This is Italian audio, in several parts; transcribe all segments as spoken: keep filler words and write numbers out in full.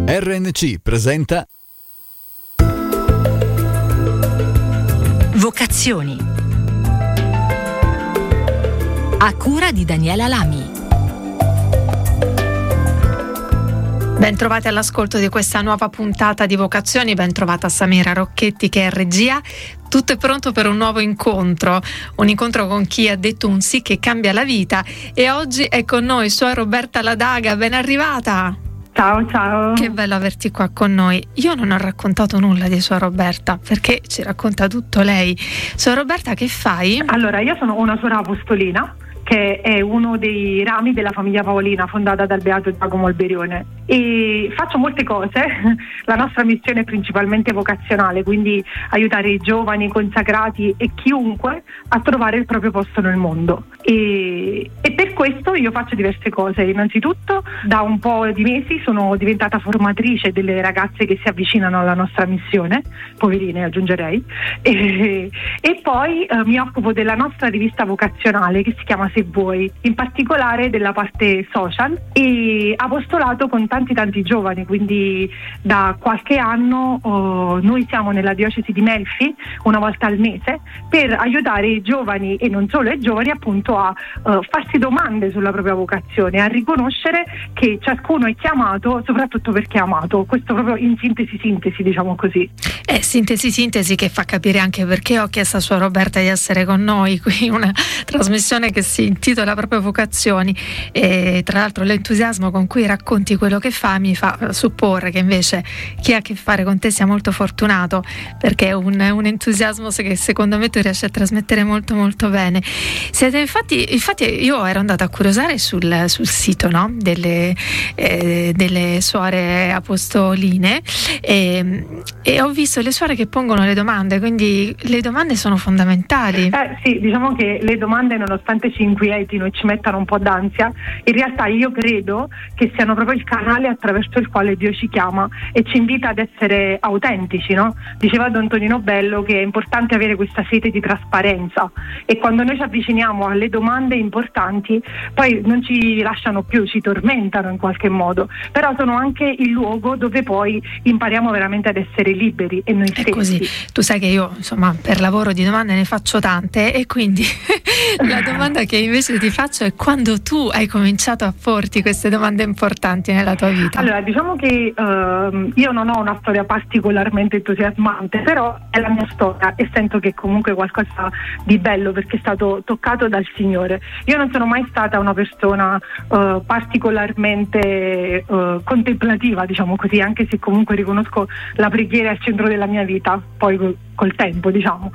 R N C presenta Vocazioni, a cura di Daniela Lami. Ben trovati all'ascolto di questa nuova puntata di Vocazioni, ben trovata Samira Rocchetti che è regia. Tutto è pronto per un nuovo incontro, un incontro con chi ha detto un sì che cambia la vita, e oggi è con noi Suor Roberta Ladaga, ben arrivata! Ciao, ciao. Che bello averti qua con noi. Io non ho raccontato nulla di Suor Roberta, perché ci racconta tutto lei. Suor Roberta, che fai? Allora, io sono una suora apostolina, che è uno dei rami della famiglia Paolina fondata dal Beato Giacomo Alberione, e faccio molte cose. La nostra missione è principalmente vocazionale, quindi aiutare i giovani consacrati e chiunque a trovare il proprio posto nel mondo, e, e per questo io faccio diverse cose. Innanzitutto, da un po' di mesi sono diventata formatrice delle ragazze che si avvicinano alla nostra missione, poverine aggiungerei, e, e poi eh, mi occupo della nostra rivista vocazionale che si chiama Se Vuoi, in particolare della parte social e apostolato con tanti tanti giovani. Quindi da qualche anno oh, noi siamo nella diocesi di Melfi una volta al mese per aiutare i giovani, e non solo i giovani, appunto a uh, farsi domande sulla propria vocazione, a riconoscere che ciascuno è chiamato soprattutto perché è amato. Questo proprio in sintesi sintesi, diciamo così. Eh, sintesi sintesi che fa capire anche perché ho chiesto a Suor Roberta di essere con noi qui, una trasmissione che si intitola proprio Vocazioni, e tra l'altro l'entusiasmo con cui racconti quello che fa mi fa supporre che invece chi ha a che fare con te sia molto fortunato, perché è un, un entusiasmo che secondo me tu riesci a trasmettere molto molto bene. Siete infatti, infatti io ero andata a curiosare sul, sul sito, no? delle, eh, delle suore apostoline, e, e ho visto le suore che pongono le domande, quindi le domande sono fondamentali. Eh sì, diciamo che le domande, nonostante ci inquietino e ci mettano un po' d'ansia, in realtà io credo che siano proprio il canale attraverso il quale Dio ci chiama e ci invita ad essere autentici, no? Diceva Don Tonino Bello che è importante avere questa sete di trasparenza, e quando noi ci avviciniamo alle domande importanti poi non ci lasciano più, ci tormentano in qualche modo, però sono anche il luogo dove poi impariamo veramente ad essere liberi e noi stessi. È così. Tu sai che io, insomma, per lavoro di domande ne faccio tante, e quindi la domanda che invece ti faccio è: quando tu hai cominciato a porti queste domande importanti nella tua vita? Allora, diciamo che uh, io non ho una storia particolarmente entusiasmante, però è la mia storia e sento che comunque qualcosa di bello, perché è stato toccato dal Signore. Io non sono mai stata una persona uh, particolarmente uh, contemplativa, diciamo così, anche se comunque riconosco la preghiera al centro della mia vita, poi col, col tempo, diciamo,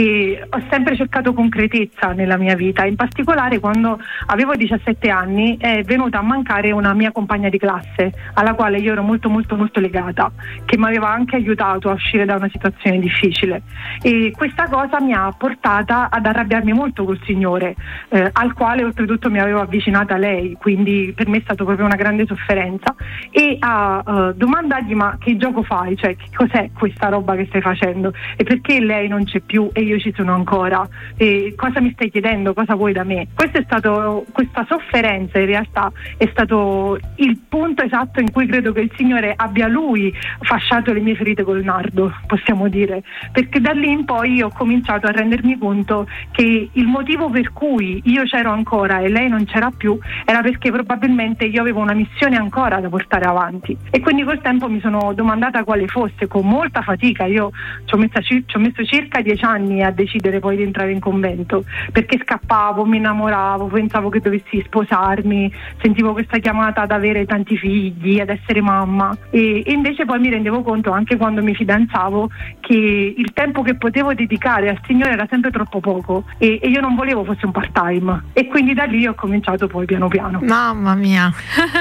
e ho sempre cercato concretezza nella mia vita. In particolare quando avevo diciassette anni è venuta a mancare una mia compagna di classe alla quale io ero molto molto molto legata, che mi aveva anche aiutato a uscire da una situazione difficile, e questa cosa mi ha portata ad arrabbiarmi molto col Signore, eh, al quale oltretutto mi avevo avvicinata lei, quindi per me è stato proprio una grande sofferenza, e a uh, domandargli: ma che gioco fai? Cioè, che cos'è questa roba che stai facendo? E perché lei non c'è più e io ci sono ancora? E cosa mi stai chiedendo? Cosa vuoi da me? Questo è stato, questa sofferenza in realtà è stato il punto esatto in cui credo che il Signore abbia lui fasciato le mie ferite col nardo, possiamo dire, perché da lì in poi io ho cominciato a rendermi conto che il motivo per cui io c'ero ancora e lei non c'era più era perché probabilmente io avevo una missione ancora da portare avanti, e quindi col tempo mi sono domandata quale fosse, con molta fatica. Io ci ho messo, ci ho messo circa dieci anni a decidere poi di entrare in convento, perché scappavo, mi innamoravo, pensavo che dovessi sposarmi, sentivo questa chiamata ad avere tanti figli, ad essere mamma, e, e invece poi mi rendevo conto anche quando mi fidanzavo che il tempo che potevo dedicare al Signore era sempre troppo poco, e, e io non volevo fosse un part time, e quindi da lì ho cominciato poi piano piano. Mamma mia,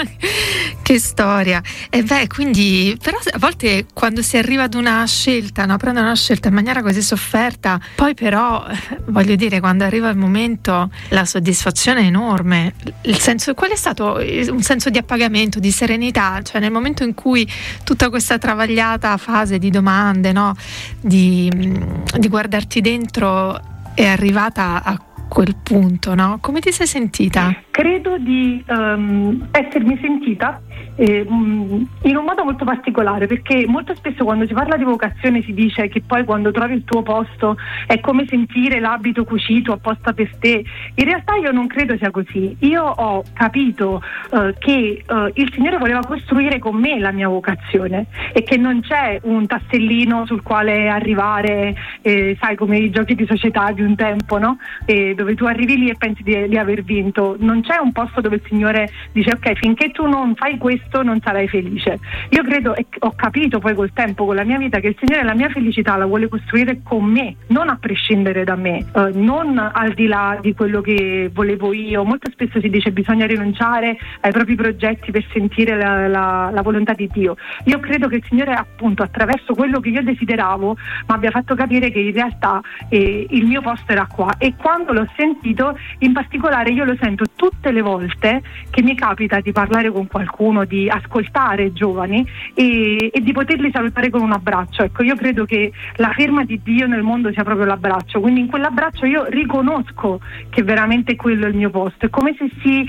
che storia! E beh, quindi però a volte quando si arriva ad una scelta, no, prendere una scelta in maniera così sofferta, poi però voglio dire, quando arriva il momento la soddisfazione è enorme. Il senso, qual è stato un senso di appagamento, di serenità, cioè nel momento in cui tutta questa travagliata fase di domande, no, di, di guardarti dentro è arrivata a quel punto, no? Come ti sei sentita? Credo di um, essermi sentita eh, in un modo molto particolare, perché molto spesso quando si parla di vocazione si dice che poi quando trovi il tuo posto è come sentire l'abito cucito apposta per te. In realtà io non credo sia così. Io ho capito eh, che eh, il Signore voleva costruire con me la mia vocazione e che non c'è un tassellino sul quale arrivare, eh, sai, come i giochi di società di un tempo, no? Eh, dove tu arrivi lì e pensi di, di aver vinto. Non c'è un posto dove il Signore dice ok, finché tu non fai questo non sarai felice. Io credo e ho capito poi col tempo, con la mia vita, che il Signore la mia felicità la vuole costruire con me, non a prescindere da me, eh, non al di là di quello che volevo io. Molto spesso si dice bisogna rinunciare ai propri progetti per sentire la, la, la volontà di Dio. Io credo che il Signore, appunto, attraverso quello che io desideravo, mi abbia fatto capire che in realtà eh, il mio posto era qua. E quando l'ho sentito, in particolare io lo sento tutte le volte che mi capita di parlare con qualcuno, di ascoltare giovani e, e di poterli salutare con un abbraccio. Ecco, io credo che la firma di Dio nel mondo sia proprio l'abbraccio, quindi in quell'abbraccio io riconosco che veramente quello è il mio posto. È come se si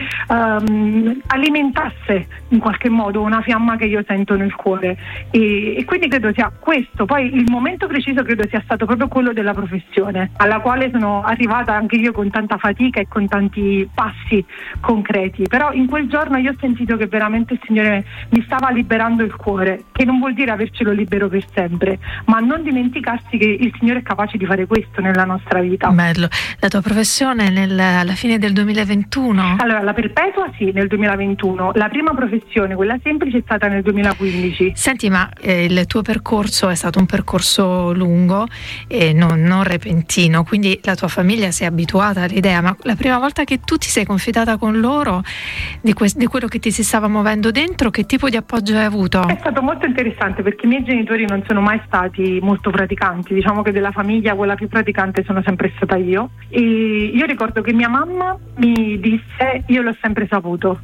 um, alimentasse in qualche modo una fiamma che io sento nel cuore e, e quindi credo sia questo. Poi il momento preciso credo sia stato proprio quello della professione, alla quale sono arrivata anche io con tanta fatica e con tanti passi concreti, però in quel giorno io ho sentito che veramente il Signore mi stava liberando il cuore, che non vuol dire avercelo libero per sempre, ma non dimenticarsi che il Signore è capace di fare questo nella nostra vita. Bello. La tua professione nel, alla fine del duemilaventuno? Allora, la perpetua sì, nel duemilaventuno, la prima professione, quella semplice, è stata nel duemilaquindici. Senti, ma eh, il tuo percorso è stato un percorso lungo e non, non repentino, quindi la tua famiglia si è abituata all'idea, ma la prima volta che tu ti sei confidata con loro di, que- di quello che ti si stava muovendo dentro, che tipo di appoggio hai avuto? È stato molto interessante perché i miei genitori non sono mai stati molto praticanti, diciamo che della famiglia quella più praticante sono sempre stata io, e io ricordo che mia mamma mi disse io l'ho sempre saputo,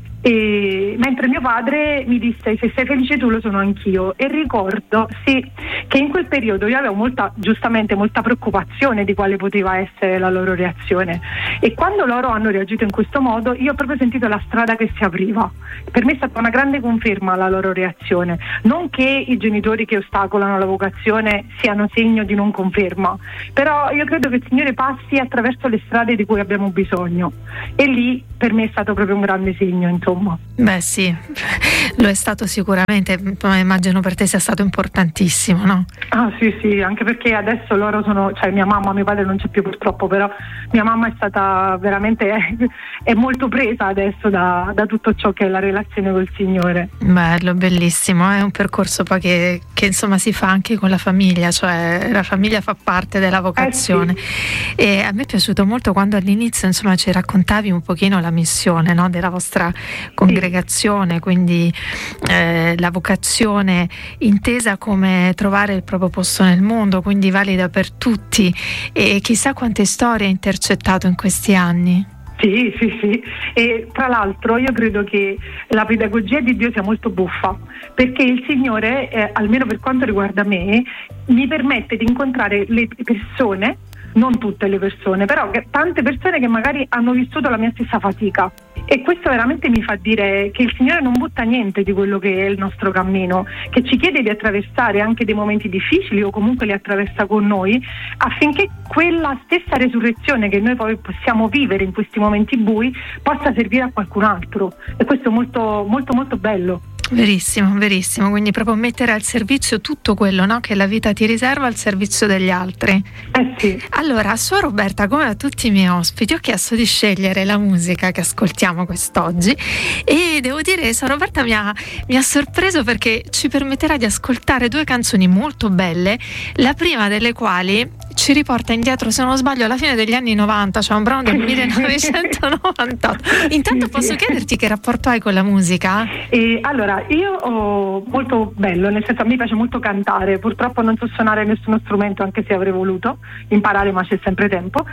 e mentre mio padre mi disse se sei felice tu lo sono anch'io. E ricordo sì, che in quel periodo io avevo molta, giustamente molta preoccupazione di quale poteva essere la loro reazione, e quando loro hanno reagito in questo modo io ho proprio sentito la strada che si apriva. Per me è stata una grande conferma la loro reazione, non che i genitori che ostacolano la vocazione siano segno di non conferma, però io credo che il Signore passi attraverso le strade di cui abbiamo bisogno, e lì per me è stato proprio un grande segno, insomma. Beh sì, lo è stato sicuramente, ma immagino per te sia stato importantissimo, no? Ah sì sì, anche perché adesso loro sono, cioè mia mamma, mio padre non c'è più purtroppo, però mia mamma è stata veramente, è, è molto presa adesso da, da tutto ciò che è la relazione col Signore. Bello, bellissimo, è un percorso poi che, che insomma si fa anche con la famiglia, cioè la famiglia fa parte della vocazione. Eh sì. E a me è piaciuto molto quando all'inizio insomma ci raccontavi un pochino la missione, no, della vostra congregazione, sì. Quindi eh, la vocazione intesa come trovare il proprio posto nel mondo, quindi valida per tutti, e chissà quante storie hai intercettato in questi anni. Sì, sì, sì, e tra l'altro io credo che la pedagogia di Dio sia molto buffa, perché il Signore, eh, almeno per quanto riguarda me, mi permette di incontrare le persone, non tutte le persone, però tante persone che magari hanno vissuto la mia stessa fatica, e questo veramente mi fa dire che il Signore non butta niente di quello che è il nostro cammino, che ci chiede di attraversare anche dei momenti difficili o comunque li attraversa con noi, affinché quella stessa resurrezione che noi poi possiamo vivere in questi momenti bui possa servire a qualcun altro, e questo è molto molto molto bello. Verissimo, verissimo, quindi proprio mettere al servizio tutto quello, no, che la vita ti riserva al servizio degli altri. Eh sì. Allora, a Suor Roberta, come a tutti i miei ospiti, ho chiesto di scegliere la musica che ascoltiamo quest'oggi, e devo dire che Suor Roberta mi ha, mi ha sorpreso perché ci permetterà di ascoltare due canzoni molto belle, la prima delle quali ci riporta indietro, se non sbaglio, alla fine degli anni novanta, cioè un brano del millenovecentonovantotto. Intanto posso chiederti che rapporto hai con la musica? E allora, io ho molto bello, nel senso a me piace molto cantare, purtroppo non so suonare nessuno strumento, anche se avrei voluto imparare, ma c'è sempre tempo,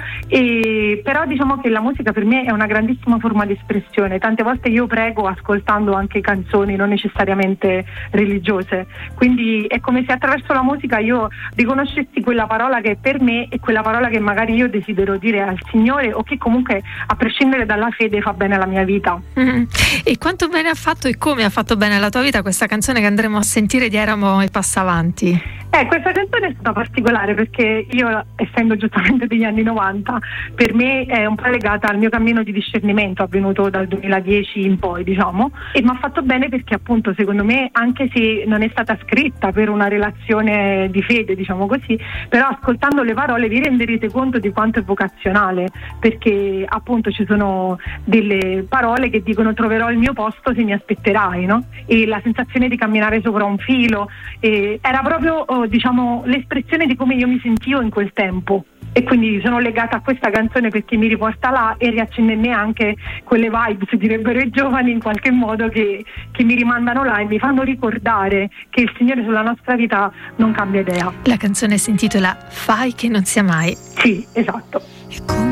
e però diciamo che la musica per me è una grandissima forma di espressione. Tante volte io prego ascoltando anche canzoni non necessariamente religiose, quindi è come se attraverso la musica io riconoscessi quella parola che per me è quella parola che magari io desidero dire al Signore, o che comunque a prescindere dalla fede fa bene alla mia vita. Mm. E quanto bene ha fatto e come ha fatto bene alla tua vita questa canzone che andremo a sentire di Eramo e Passavanti? Eh, questa canzone è stata particolare perché io, essendo giustamente degli anni novanta, per me è un po' legata al mio cammino di discernimento avvenuto dal duemiladieci in poi, diciamo, e mi ha fatto bene perché appunto secondo me, anche se non è stata scritta per una relazione di fede, diciamo così, però ascoltando le parole vi renderete conto di quanto è vocazionale, perché appunto ci sono delle parole che dicono troverò il mio posto se mi aspetterai, no? E la sensazione di camminare sopra un filo, e era proprio oh, diciamo l'espressione di come io mi sentivo in quel tempo, e quindi sono legata a questa canzone perché mi riporta là e riaccende in me anche quelle vibes, direbbero i giovani, in qualche modo che, che mi rimandano là e mi fanno ricordare che il Signore sulla nostra vita non cambia idea. La canzone si intitola Fai che non sia mai. Sì, esatto.